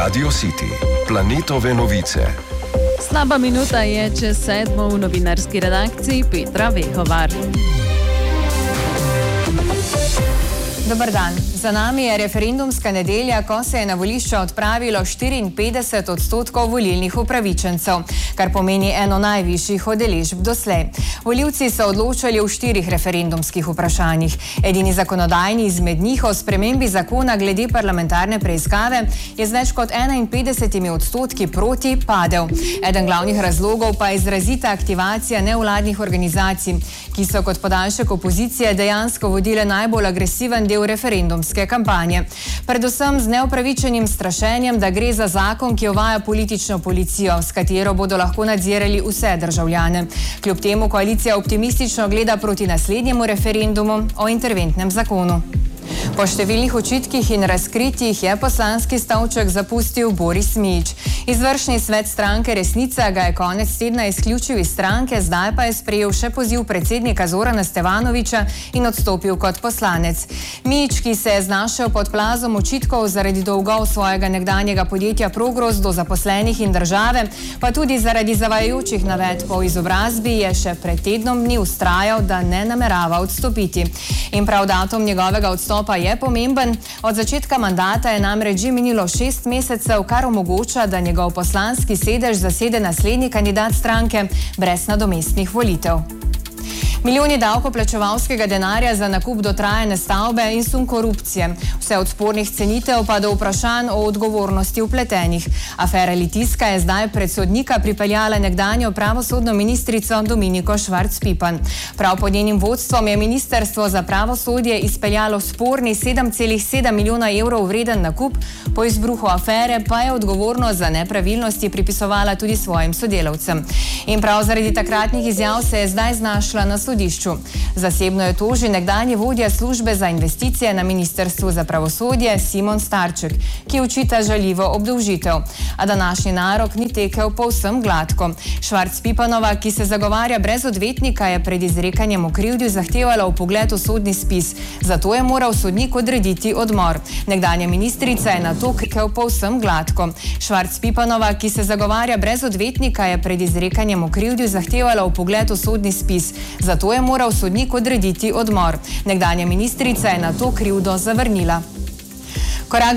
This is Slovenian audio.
Radio City, planetove novice. Slaba minuta je čez 7 v novinarski redakciji Petra Vehovar. Dobar dan. Za nami je referendumska nedelja, ko se je na volišča odpravilo 54% volilnih upravičencev, kar pomeni eno najvišjih udeležb doslej. Volivci so odločali v 4 referendumskih vprašanjih. Edini zakonodajni izmed njih o spremembi zakona glede parlamentarne preiskave je z več kot 51% proti padel. Eden glavnih razlogov pa je izrazita aktivacija nevladnih organizacij, ki so kot podaljšek opozicije dejansko vodile najbolj agresiven del referendumske kampanje. Predvsem z neupravičenim strašenjem, da gre za zakon, ki uvaja politično policijo, s katero bodo lahko nadzirali vse državljane. Kljub temu koalicija optimistično gleda proti naslednjemu referendumu o interventnem zakonu. Po številnih očitkih in razkritjih je poslanski stolček zapustil Boris Mijić. Izvršni svet stranke Resnica ga je konec tedna izključil iz stranke, zdaj pa je sprejel še poziv predsednika Zorana Stevanovića in odstopil kot poslanec. Mijić, ki se je znašel pod plazom očitkov zaradi dolgov svojega nekdanjega podjetja Progros do zaposlenih in države, pa tudi zaradi zavajajočih navedb o izobrazbi, je še pred tednom dni vztrajal, da ne namerava odstopiti. In prav datum njegovega odstopa je pomemben. Od začetka mandata je namreč že minilo 6 mesecev, kar omogoča, da njegov poslanski sedež zasede naslednji kandidat stranke brez nadomestnih volitev. Milijoni davkoplačevalskega denarja za nakup dotrajane stavbe in sum korupcije. Vse od spornih cenitev pa do vprašanj o odgovornosti vpletenih. Afera Litijska je zdaj pred sodnika pripeljala nekdanjo pravosodno ministrico Dominiko Švarc Pipan. Prav pod njenim vodstvom je Ministrstvo za pravosodje izpeljalo sporni 7,7 milijona evrov vreden nakup, po izbruhu afere pa je odgovornost za nepravilnosti pripisovala tudi svojim sodelavcem. In prav zaradi takratnih izjav se je zdaj znašla na sodišču. Zasebno je toži nekdanji vodja službe za investicije na Ministrstvu za pravosodje Simon Starček, ki očita žaljivo obdolžitev. A današnji narok ni tekel povsem gladko. Švarc Pipanova, ki se zagovarja brez odvetnika, je pred izrekanjem o krivdi zahtevala vpogled v sodni spis. Zato je moral sodnik odrediti odmor. Nekdanja ministrica je nato tekel povsem gladko. Švarc Pipanova, ki se zagovarja brez odvetnika, je pred izrekanjem o krivdi zahtevala vpogled v sodni spis. Zato je moral sodnik odrediti odmor. Nekdanja ministrica je nato krivdo zavrnila. Korak